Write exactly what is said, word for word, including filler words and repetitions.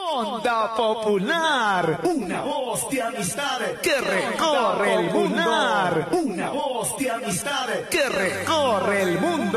Onda Popular, una voz de amistad que recorre el mundo. Una voz de amistad que recorre el mundo.